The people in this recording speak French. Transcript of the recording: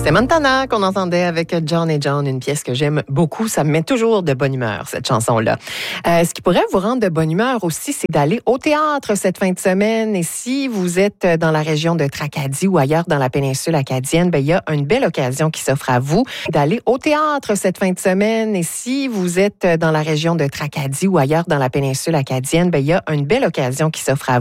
C'est Montana qu'on entendait avec John et John, une pièce que j'aime beaucoup. Ça me met toujours de bonne humeur, cette chanson-là. Ce qui pourrait vous rendre de bonne humeur aussi, c'est d'aller au théâtre cette fin de semaine. Et si vous êtes dans la région de Tracadie ou ailleurs dans la péninsule acadienne, il y a une belle occasion qui s'offre à vous d'aller au théâtre cette fin de semaine. Et si vous êtes dans la région de Tracadie ou ailleurs dans la péninsule acadienne, il y a une belle occasion qui s'offre à vous